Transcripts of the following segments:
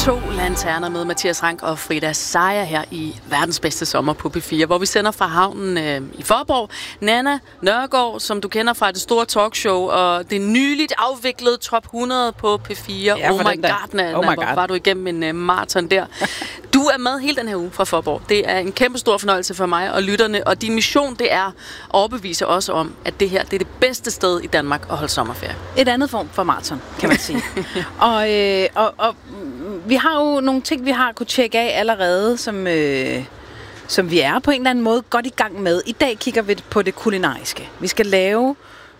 To lanterner med Mathias Rank og Frida Sejer her i Verdens Bedste Sommer på P4, hvor vi sender fra havnen i Faaborg. Nanna Nørgaard, som du kender fra det store talkshow, og det nyligt afviklede Top 100 på P4. Ja, oh my god, Nanna, hvor var du igennem en maraton der. Du er med hele den her uge fra Faaborg. Det er en kæmpe stor fornøjelse for mig og lytterne, og din mission, det er at overbevise os om, at det her det er det bedste sted i Danmark at holde sommerferie. Et andet form for maraton, kan man sige. og vi har jo nogle ting, vi har kunne tjekke af allerede, som vi er på en eller anden måde godt i gang med. I dag kigger vi på det kulinariske. Vi skal lave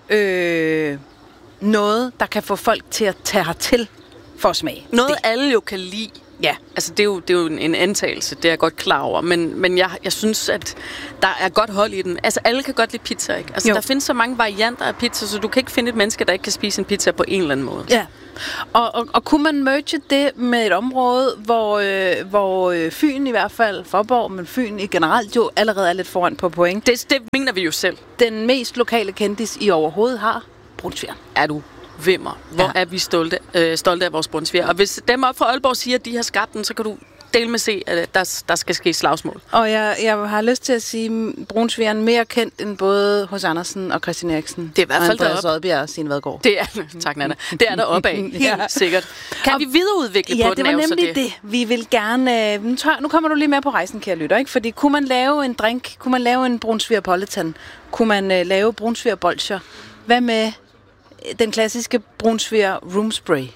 noget, der kan få folk til at tage hertil for at smage. Noget alle jo kan lide. Ja. Altså, det er jo en antagelse, det er jeg godt klar over. Men jeg synes, at der er godt hold i den. Altså, alle kan godt lide pizza, ikke? Altså, der findes så mange varianter af pizza, så du kan ikke finde et menneske, der ikke kan spise en pizza på en eller anden måde. Ja. Og kunne man merge det med et område, hvor Fyn i hvert fald, Faaborg, men Fyn i generelt jo allerede er lidt foran på point. Det mener vi jo selv. Den mest lokale kendis i overhovedet har brunsviger. Er du vimmer. Hvor er vi stolte af vores brunsviger. Og hvis dem op fra Aalborg siger, at de har skabt den, så kan du dele med se, at der skal ske slagsmål. Og jeg har lyst til at sige, brunsvigeren mere kendt end både hos Andersen og Christian Eriksen. Det er i hvert fald deroppe. Og Oddbjerg og Signe Vadgaard. Det er, tak Nanna. Det er der oppe af, helt sikkert. Kan vi videreudvikle på den? Ja, det var nemlig det. Vi vil gerne... Nu kommer du lige med på rejsen, kære lytter, ikke? Fordi kunne man lave en drink, kunne man lave en brunsvigerpolitan, kunne man lave brunsvigerbolcher. Hvad med den klassiske brunsviger roomspray?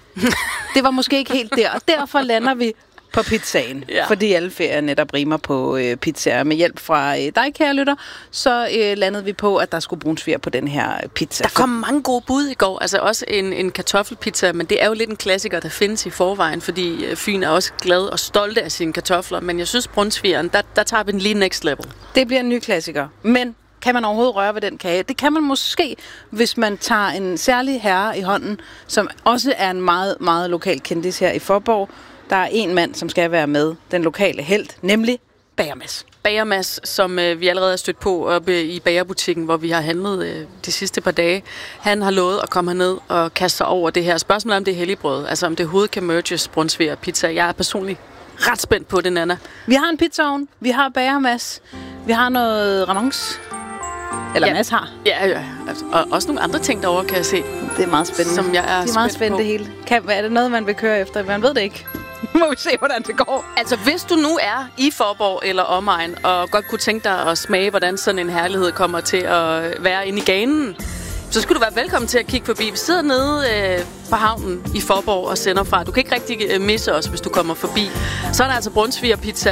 Det var måske ikke helt der, og derfor lander vi på pizzaen, fordi alle ferier netop rimer på pizzaer. Med hjælp fra dig, kære lytter, så landede vi på, at der skulle brunsviger på den her pizza. Der kom mange gode bud i går, altså også en kartoffelpizza, men det er jo lidt en klassiker, der findes i forvejen, fordi Fyn er også glad og stolte af sine kartofler, men jeg synes, brunsvigeren, der tager vi den lige next level. Det bliver en ny klassiker, men kan man overhovedet røre ved den kage? Det kan man måske, hvis man tager en særlig herre i hånden, som også er en meget, meget lokal kendis her i Faaborg. Der er en mand, som skal være med, den lokale helt, nemlig Bager Mads. Bager Mads, som vi allerede har stødt på oppe i bagerbutikken, hvor vi har handlet de sidste par dage. Han har lovet at komme herned og kaste sig over det her spørgsmål om det helligbrød. Altså om det overhovedet kan merges brunsviger og pizza. Jeg er personligt ret spændt på det, Nanna. Vi har en pizzaovn, vi har Bager Mads, vi har noget ramons. Eller Mads har. Ja. Og også nogle andre ting derovre, kan jeg se. Det er meget spændende. Som jeg er det er meget spændende det hele. Er det noget, man vil køre efter? Man ved det ikke. Må vi se, hvordan det går. Altså, hvis du nu er i Faaborg eller omegn, og godt kunne tænke dig at smage, hvordan sådan en herlighed kommer til at være inde i ganen, så skulle du være velkommen til at kigge forbi. Vi sidder nede på havnen i Faaborg og sender fra. Du kan ikke rigtig misse os, hvis du kommer forbi. Så er der altså brunsvigerpizza.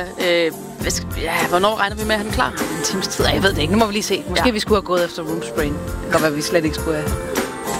Hvornår regner vi med at have den klar? En times tid. Jeg ved det ikke. Nu må vi lige se. Måske vi skulle have gået efter roomsprayen. Det kan godt være, vi slet ikke skulle have.